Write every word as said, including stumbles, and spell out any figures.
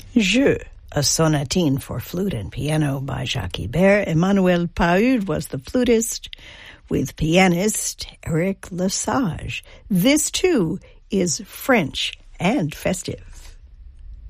Jeu, a sonatine for flute and piano by Jacques Ibert. Emmanuel Paud was the flutist with pianist Eric Lesage. This, too, is French and festive.